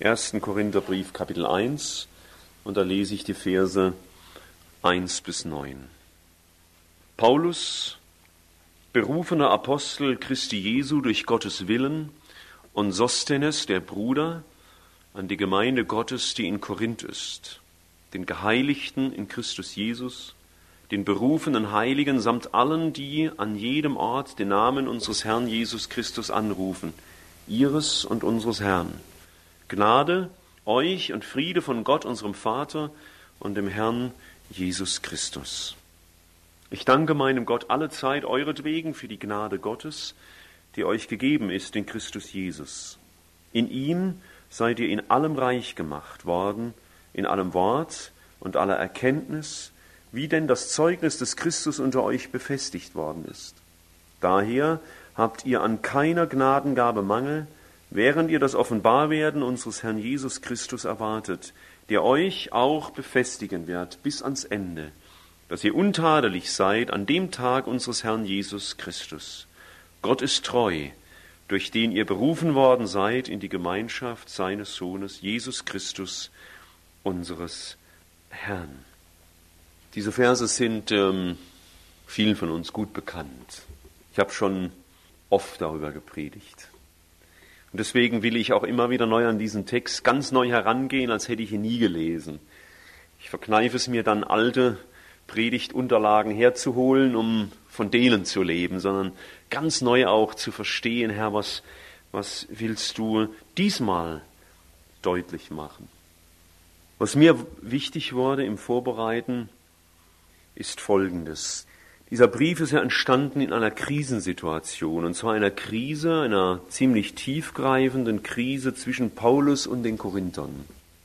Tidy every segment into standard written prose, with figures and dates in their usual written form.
1. Korintherbrief, Kapitel 1, und da lese ich die Verse 1 bis 9. Paulus, berufener Apostel Christi Jesu durch Gottes Willen, und Sosthenes, der Bruder, an die Gemeinde Gottes, die in Korinth ist, den Geheiligten in Christus Jesus, den berufenen Heiligen samt allen, die an jedem Ort den Namen unseres Herrn Jesus Christus anrufen, ihres und unseres Herrn. Gnade euch und Friede von Gott, unserem Vater und dem Herrn Jesus Christus. Ich danke meinem Gott allezeit euretwegen für die Gnade Gottes, die euch gegeben ist in Christus Jesus. In ihm seid ihr in allem reich gemacht worden, in allem Wort und aller Erkenntnis, wie denn das Zeugnis des Christus unter euch befestigt worden ist. Daher habt ihr an keiner Gnadengabe Mangel, während ihr das Offenbarwerden unseres Herrn Jesus Christus erwartet, der euch auch befestigen wird bis ans Ende, dass ihr untadelig seid an dem Tag unseres Herrn Jesus Christus. Gott ist treu, durch den ihr berufen worden seid in die Gemeinschaft seines Sohnes, Jesus Christus, unseres Herrn. Diese Verse sind vielen von uns gut bekannt. Ich habe schon oft darüber gepredigt. Und deswegen will ich auch immer wieder neu an diesen Text ganz neu herangehen, als hätte ich ihn nie gelesen. Ich verkneife es mir dann, alte Predigtunterlagen herzuholen, um von denen zu leben, sondern ganz neu auch zu verstehen, Herr, was willst du diesmal deutlich machen? Was mir wichtig wurde im Vorbereiten, ist Folgendes. Dieser Brief ist ja entstanden in einer Krisensituation, und zwar einer Krise, einer ziemlich tiefgreifenden Krise zwischen Paulus und den Korinthern.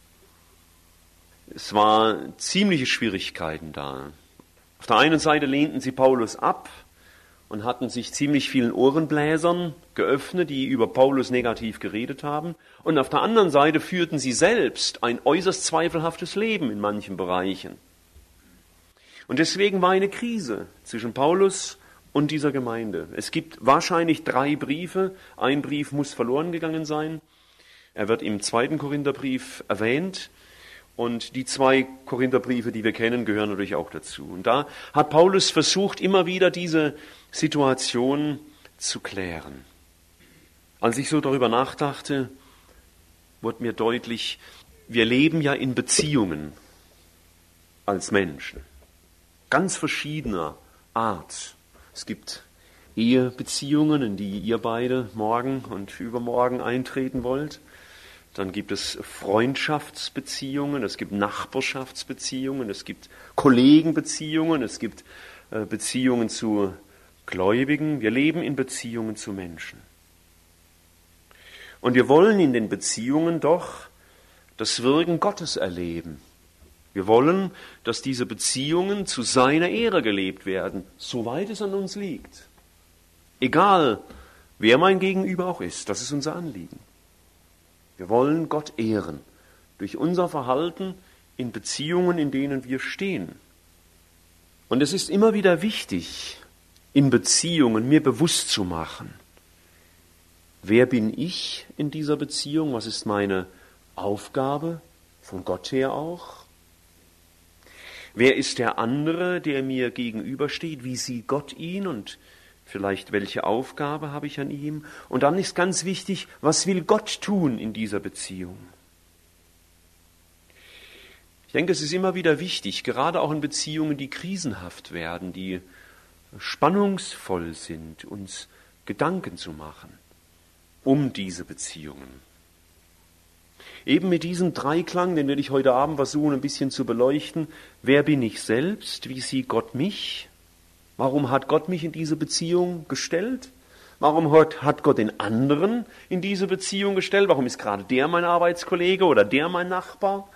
Es waren ziemliche Schwierigkeiten da. Auf der einen Seite lehnten sie Paulus ab und hatten sich ziemlich vielen Ohrenbläsern geöffnet, die über Paulus negativ geredet haben. Und auf der anderen Seite führten sie selbst ein äußerst zweifelhaftes Leben in manchen Bereichen. Und deswegen war eine Krise zwischen Paulus und dieser Gemeinde. Es gibt wahrscheinlich 3 Briefe. Ein Brief muss verloren gegangen sein. Er wird im 2. Korintherbrief erwähnt. Und die 2 Korintherbriefe, die wir kennen, gehören natürlich auch dazu. Und da hat Paulus versucht, immer wieder diese Situation zu klären. Als ich so darüber nachdachte, wurde mir deutlich, wir leben ja in Beziehungen als Menschen. Ganz verschiedener Art. Es gibt Ehebeziehungen, in die ihr beide morgen und übermorgen eintreten wollt. Dann gibt es Freundschaftsbeziehungen, es gibt Nachbarschaftsbeziehungen, es gibt Kollegenbeziehungen, es gibt Beziehungen zu Gläubigen. Wir leben in Beziehungen zu Menschen. Und wir wollen in den Beziehungen doch das Wirken Gottes erleben. Wir wollen, dass diese Beziehungen zu seiner Ehre gelebt werden, soweit es an uns liegt. Egal, wer mein Gegenüber auch ist, das ist unser Anliegen. Wir wollen Gott ehren durch unser Verhalten in Beziehungen, in denen wir stehen. Und es ist immer wieder wichtig, in Beziehungen mir bewusst zu machen, wer bin ich in dieser Beziehung, was ist meine Aufgabe, von Gott her auch? Wer ist der andere, der mir gegenübersteht? Wie sieht Gott ihn und vielleicht welche Aufgabe habe ich an ihm? Und dann ist ganz wichtig, was will Gott tun in dieser Beziehung? Ich denke, es ist immer wieder wichtig, gerade auch in Beziehungen, die krisenhaft werden, die spannungsvoll sind, uns Gedanken zu machen um diese Beziehungen. Eben mit diesem Dreiklang, den werde ich heute Abend versuchen, ein bisschen zu beleuchten. Wer bin ich selbst? Wie sieht Gott mich? Warum hat Gott mich in diese Beziehung gestellt? Warum hat Gott den anderen in diese Beziehung gestellt? Warum ist gerade der mein Arbeitskollege oder der mein Nachbar?